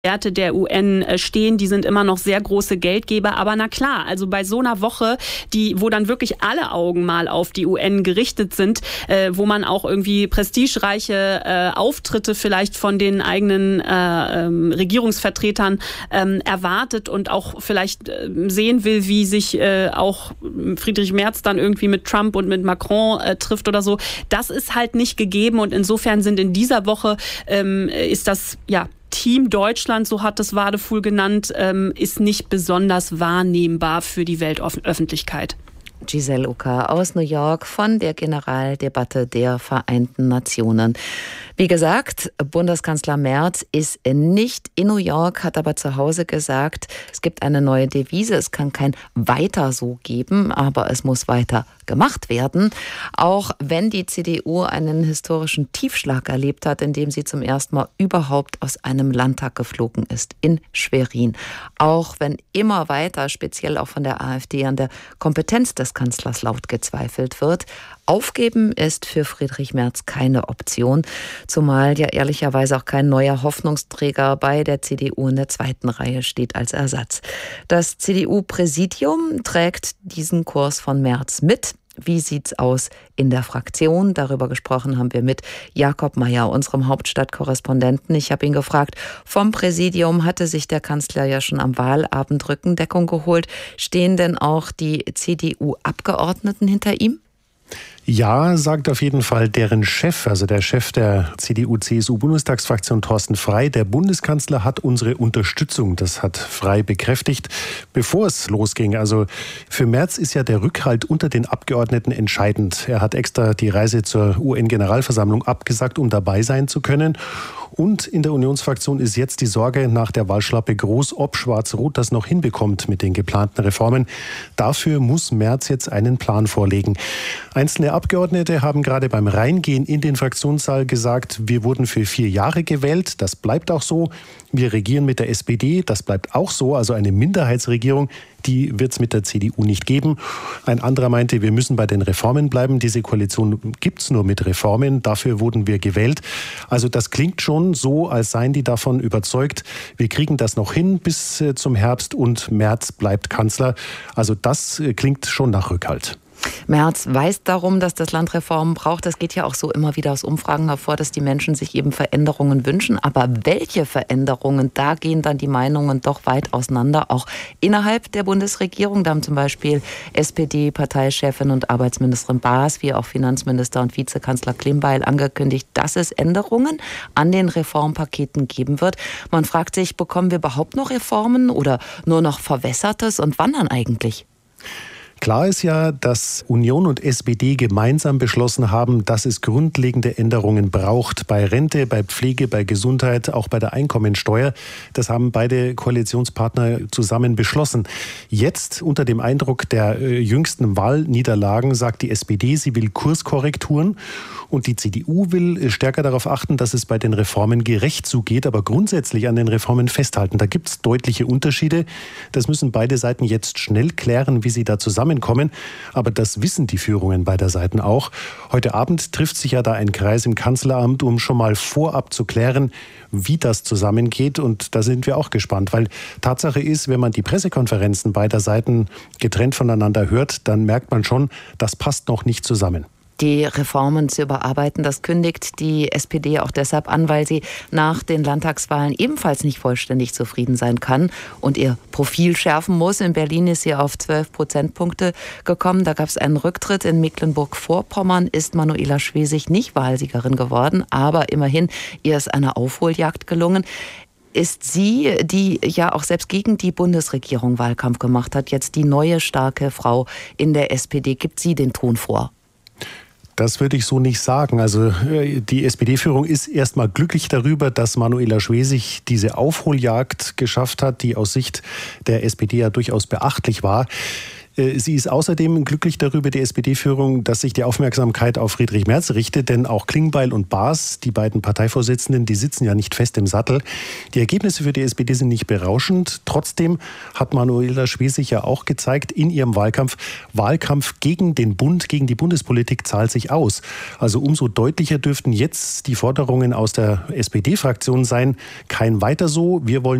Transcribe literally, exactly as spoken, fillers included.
Werte der U N stehen, die sind immer noch sehr große Geldgeber, aber na klar, also bei so einer Woche, die, wo dann wirklich alle Augen mal auf die U N gerichtet sind, äh, wo man auch irgendwie prestigereiche äh, Auftritte vielleicht von den eigenen äh, ähm, Regierungsvertretern ähm, erwartet und auch vielleicht äh, sehen will, wie sich äh, auch Friedrich Merz dann irgendwie mit Trump und mit Macron äh, trifft oder so. Das ist halt nicht gegeben und insofern sind in dieser Woche ähm, ist das, ja, Team Deutschland, so hat es Wadefuhl genannt, ähm, ist nicht besonders wahrnehmbar für die Weltöffentlichkeit. Giselle Ucker aus New York von der Generaldebatte der Vereinten Nationen. Wie gesagt, Bundeskanzler Merz ist nicht in New York, hat aber zu Hause gesagt, es gibt eine neue Devise, es kann kein Weiter so geben, aber es muss weiter gemacht werden. Auch wenn die C D U einen historischen Tiefschlag erlebt hat, indem sie zum ersten Mal überhaupt aus einem Landtag geflogen ist, in Schwerin. Auch wenn immer weiter, speziell auch von der AfD, an der Kompetenz des Kanzlers laut gezweifelt wird. Aufgeben ist für Friedrich Merz keine Option, zumal ja ehrlicherweise auch kein neuer Hoffnungsträger bei der C D U in der zweiten Reihe steht als Ersatz. Das C D U-Präsidium trägt diesen Kurs von Merz mit. Wie sieht's aus in der Fraktion? Darüber gesprochen haben wir mit Jakob Mayer, unserem Hauptstadtkorrespondenten. Ich habe ihn gefragt, vom Präsidium hatte sich der Kanzler ja schon am Wahlabend Rückendeckung geholt. Stehen denn auch die C D U-Abgeordneten hinter ihm? Ja, sagt auf jeden Fall deren Chef, also der Chef der C D U-C S U-Bundestagsfraktion Thorsten Frey. Der Bundeskanzler hat unsere Unterstützung, das hat Frey bekräftigt, bevor es losging. Also für Merz ist ja der Rückhalt unter den Abgeordneten entscheidend. Er hat extra die Reise zur U N-Generalversammlung abgesagt, um dabei sein zu können. Und in der Unionsfraktion ist jetzt die Sorge nach der Wahlschlappe groß, ob Schwarz-Rot das noch hinbekommt mit den geplanten Reformen. Dafür muss Merz jetzt einen Plan vorlegen. Einzelne Abgeordnete haben gerade beim Reingehen in den Fraktionssaal gesagt, wir wurden für vier Jahre gewählt, das bleibt auch so. Wir regieren mit der S P D, das bleibt auch so, also eine Minderheitsregierung, die wird es mit der C D U nicht geben. Ein anderer meinte, wir müssen bei den Reformen bleiben. Diese Koalition gibt es nur mit Reformen, dafür wurden wir gewählt. Also das klingt schon so, als seien die davon überzeugt, wir kriegen das noch hin bis zum Herbst und Merz bleibt Kanzler. Also das klingt schon nach Rückhalt. Merz weiß darum, dass das Land Reformen braucht. Das geht ja auch so immer wieder aus Umfragen hervor, dass die Menschen sich eben Veränderungen wünschen. Aber welche Veränderungen, da gehen dann die Meinungen doch weit auseinander, auch innerhalb der Bundesregierung. Da haben zum Beispiel S P D-Parteichefin und Arbeitsministerin Baas, wie auch Finanzminister und Vizekanzler Klingbeil angekündigt, dass es Änderungen an den Reformpaketen geben wird. Man fragt sich, bekommen wir überhaupt noch Reformen oder nur noch Verwässertes und wann dann eigentlich? Klar ist ja, dass Union und S P D gemeinsam beschlossen haben, dass es grundlegende Änderungen braucht. Bei Rente, bei Pflege, bei Gesundheit, auch bei der Einkommensteuer. Das haben beide Koalitionspartner zusammen beschlossen. Jetzt, unter dem Eindruck der äh, jüngsten Wahlniederlagen, sagt die S P D, sie will Kurskorrekturen. Und die C D U will stärker darauf achten, dass es bei den Reformen gerecht zugeht, aber grundsätzlich an den Reformen festhalten. Da gibt es deutliche Unterschiede. Das müssen beide Seiten jetzt schnell klären, wie sie da zusammenkommen. Aber das wissen die Führungen beider Seiten auch. Heute Abend trifft sich ja da ein Kreis im Kanzleramt, um schon mal vorab zu klären, wie das zusammengeht. Und da sind wir auch gespannt, weil Tatsache ist, wenn man die Pressekonferenzen beider Seiten getrennt voneinander hört, dann merkt man schon, das passt noch nicht zusammen. Die Reformen zu überarbeiten, das kündigt die S P D auch deshalb an, weil sie nach den Landtagswahlen ebenfalls nicht vollständig zufrieden sein kann und ihr Profil schärfen muss. In Berlin ist sie auf zwölf Prozentpunkte gekommen. Da gab es einen Rücktritt. In Mecklenburg-Vorpommern ist Manuela Schwesig nicht Wahlsiegerin geworden, aber immerhin, ihr ist eine Aufholjagd gelungen. Ist sie, die ja auch selbst gegen die Bundesregierung Wahlkampf gemacht hat, jetzt die neue starke Frau in der S P D? Gibt sie den Ton vor? Das würde ich so nicht sagen. Also die S P D-Führung ist erstmal glücklich darüber, dass Manuela Schwesig diese Aufholjagd geschafft hat, die aus Sicht der S P D ja durchaus beachtlich war. Sie ist außerdem glücklich darüber, die S P D-Führung, dass sich die Aufmerksamkeit auf Friedrich Merz richtet, denn auch Klingbeil und Baas, die beiden Parteivorsitzenden, die sitzen ja nicht fest im Sattel. Die Ergebnisse für die S P D sind nicht berauschend. Trotzdem hat Manuela Schwesig ja auch gezeigt in ihrem Wahlkampf, Wahlkampf gegen den Bund, gegen die Bundespolitik zahlt sich aus. Also umso deutlicher dürften jetzt die Forderungen aus der S P D-Fraktion sein, kein weiter so, wir wollen